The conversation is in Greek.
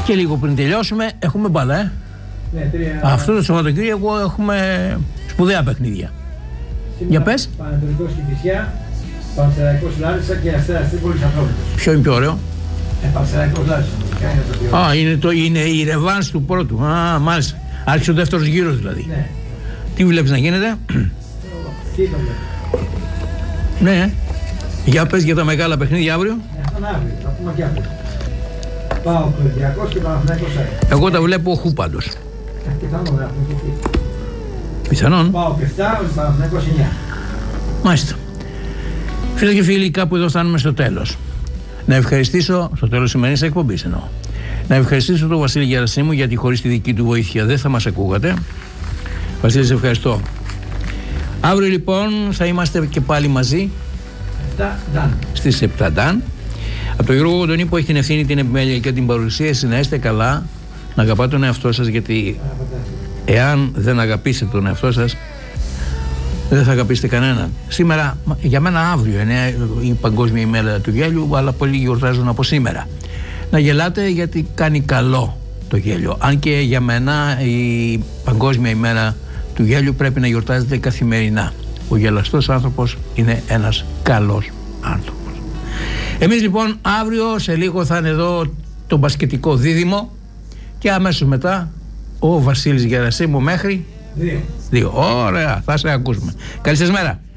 Και λίγο πριν τελειώσουμε έχουμε μπάλα, Ναι, Αυτό το Σαββατοκύριακο έχουμε σπουδαία παιχνίδια. Για πες. Πανατολικός Κηφισιά, Πανσεραϊκός Λάρισα και Αστέρας Τρίπολης Ατρόμητος. Ποιο είναι πιο ωραίο? Πανσεραϊκός Λάρισα. Είναι το πιο... Είναι η ρεβάνς του πρώτου. Μάλιστα. Άρχισε ο δεύτερος γύρος δηλαδή. Ναι. Τι βλέπεις να γίνεται? Τι το βλέπω. Ναι. Για πες για τα μεγάλα παιχνίδια αύριο. Αυτό είναι αύριο. Θα πούμε και αύριο. Πάω Κορυδιακός και Παναθηναϊκός ΑΕΚ. Εγώ τα βλέπω χου πάντως. Πιθανόν να έχουμε και εκεί. Πιθανόν. Πάω και 7, Παναθηναϊκός 9. Μάλιστα. Φίλοι και φίλοι, κάπου εδώ φτάνουμε στο τέλος. Να ευχαριστήσω, στο τέλος σημερινής εκπομπής εννοώ, να ευχαριστήσω τον Βασίλη Γερασίμου, γιατί χωρίς τη δική του βοήθεια δεν θα μας ακούγατε. Βασίλη, σε ευχαριστώ. Αύριο λοιπόν θα είμαστε και πάλι μαζί. 7 Ντάν. Στις 7 Ντάν. Από τον Γιώργο Κοντονή που έχει την ευθύνη, την επιμέλεια και την παρουσίαση, να είστε καλά, να αγαπάτε τον εαυτό σας, γιατί εάν δεν αγαπήσετε τον εαυτό σας, δεν θα αγαπήσετε κανέναν. Σήμερα, για μένα αύριο είναι η Παγκόσμια ημέρα του γέλιου, αλλά πολλοί γιορτάζουν από σήμερα. Να γελάτε γιατί κάνει καλό το γέλιο. Αν και για μένα η Παγκόσμια ημέρα του γέλιου πρέπει να γιορτάζεται καθημερινά. Ο γελαστός άνθρωπος είναι ένας καλός άνθρωπος. Εμείς λοιπόν αύριο σε λίγο θα είναι εδώ το μπασκετικό δίδυμο και αμέσως μετά ο Βασίλης Γερασίμου μέχρι 2. Ωραία, θα σε ακούσουμε. Καλή σας μέρα.